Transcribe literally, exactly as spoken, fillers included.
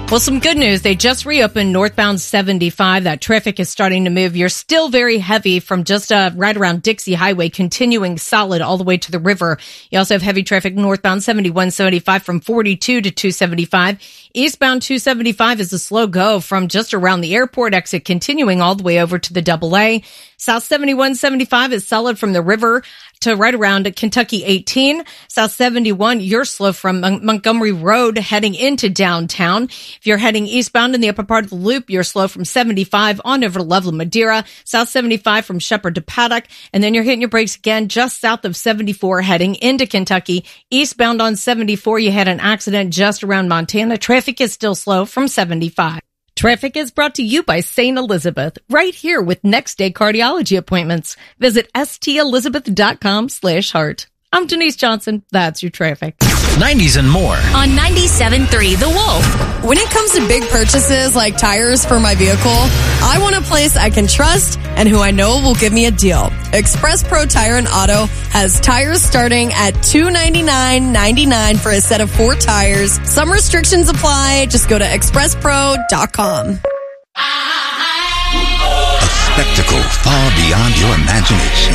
Well, some good news. They just reopened northbound seventy-five. That traffic is starting to move. You're still very heavy from just uh, right around Dixie Highway, continuing solid all the way to the river. You also have heavy traffic northbound seventy-one seventy-five from forty-two to two seventy-five. Eastbound two seventy-five is a slow go from just around the airport exit, continuing all the way over to the double A. South seventy-one seventy-five is solid from the river to right around Kentucky eighteen. South seventy-one, you're slow from Mon- Montgomery Road heading into downtown. If you're heading eastbound in the upper part of the loop, you're slow from seventy-five on over to Loveland Madeira. South seventy-five from Shepherd to Paddock. And then you're hitting your brakes again just south of seventy-four heading into Kentucky. Eastbound on seventy-four, you had an accident just around Montana. Traffic is still slow from seventy-five. Traffic is brought to you by Saint Elizabeth, right here with next day cardiology appointments. Visit stelizabeth.com slash heart. I'm Denise Johnson. That's your traffic. nineties and more. On ninety-seven point three The Wolf. When it comes to big purchases like tires for my vehicle, I want a place I can trust and who I know will give me a deal. Express Pro Tire and Auto has tires starting at two hundred ninety-nine ninety-nine for a set of four tires. Some restrictions apply. Just go to express pro dot com. A spectacle far beyond your imagination.